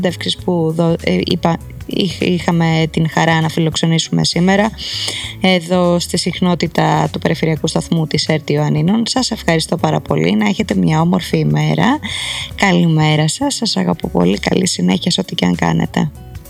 που είχαμε την χαρά να φιλοξενήσουμε σήμερα εδώ στη συχνότητα του περιφερειακού σταθμού της ΕΡΤ Ιωαννίνων. Σας ευχαριστώ πάρα πολύ, να έχετε μια όμορφη ημέρα. Καλημέρα σας, σας αγαπώ πολύ, καλή συνέχεια σε ό,τι και αν κάνετε.